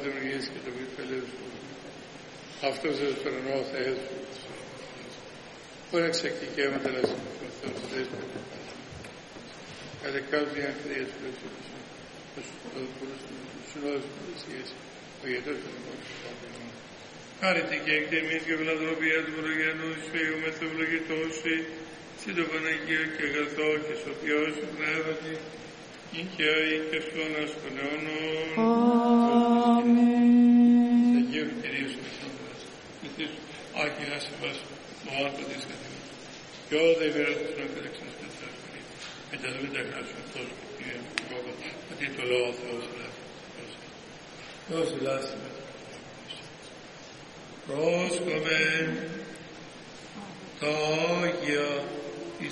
δημιουργήσει και το πελεύει του. Αυτός ο ουρανό θα έρθει. Μπορεί να ξεκικαίματα να συμφωνηθείς με το κατά κάτω για να χρειάζεται το συνόδος του Μεσσίας, ο ιατρός του Μεσσίας. Χάρητε και εκτιμής και φιλανθρωπία του προγενού Υιού με το ευλογητό σου, συν το Παναγίο και αγαθό και σοφιό σου πνεύματι, οικιαί και σλώνας των αιώνων. Αμήν. Αγίου Κυρίως ο Σύντρας, μυθείς Άγια Άσεβας, ο Άρχοντης Καθηγός, και όλα τα ημεράτες να κατεξάς και τα ασχολεί, με τα δούλτα κράσου αυτός και Κύριε Κόβα, ότι το λόγο Θεός ελάχιστος. Θεός ελάχιστος. Πρόσκομεν τα Άγια